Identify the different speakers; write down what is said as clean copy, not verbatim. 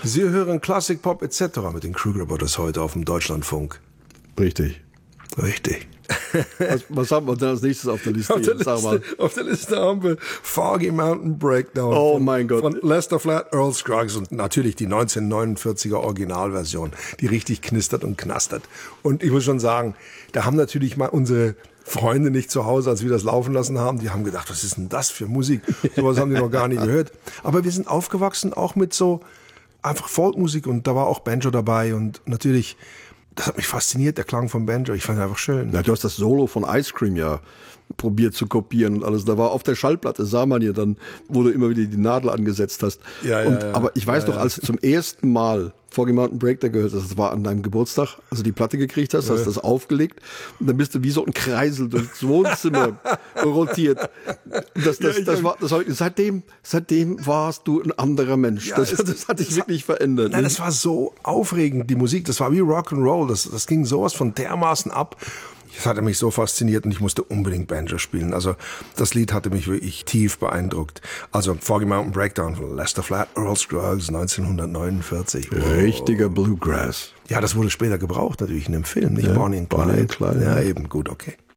Speaker 1: Sie hören Classic Pop etc. mit den Kruger Brothers heute auf dem Deutschlandfunk.
Speaker 2: Richtig. Was haben wir denn als nächstes auf der Liste?
Speaker 1: Auf der Liste haben wir Foggy Mountain Breakdown
Speaker 2: mein Gott.
Speaker 1: Von Lester Flatt, Earl Scruggs und natürlich die 1949er Originalversion, die richtig knistert und knastert. Und ich muss schon sagen, da haben natürlich mal unsere Freunde nicht zu Hause, als wir das laufen lassen haben, die haben gedacht, was ist denn das für Musik? Sowas haben die noch gar nicht gehört. Aber wir sind aufgewachsen auch mit so einfach Folkmusik und da war auch Banjo dabei und natürlich, das hat mich fasziniert, der Klang von Banjo. Ich fand ihn einfach schön.
Speaker 2: Ja, du hast das Solo von Ice Cream ja probiert zu kopieren und alles. Da war auf der Schallplatte, sah man ja dann, wo du immer wieder die Nadel angesetzt hast. Aber ich weiß noch, als du zum ersten Mal Foggy Mountain Breakdown gehört hast, das war an deinem Geburtstag, als du die Platte gekriegt hast, hast das aufgelegt und dann bist du wie so ein Kreisel durchs Wohnzimmer rotiert. Seitdem warst du ein anderer Mensch.
Speaker 1: Ja,
Speaker 2: das hat dich wirklich verändert.
Speaker 1: Nein, das war so aufregend, die Musik. Das war wie Rock'n'Roll. Das ging sowas von dermaßen ab. Das hatte mich so fasziniert und ich musste unbedingt Banjo spielen. Also das Lied hatte mich wirklich tief beeindruckt. Also Foggy Mountain Breakdown von Lester Flatt, Earl Scruggs 1949. Wow.
Speaker 2: Richtiger Bluegrass.
Speaker 1: Ja, das wurde später gebraucht natürlich in dem Film, nicht Bonnie and Clyde.
Speaker 2: Ja,
Speaker 1: eben, gut, okay.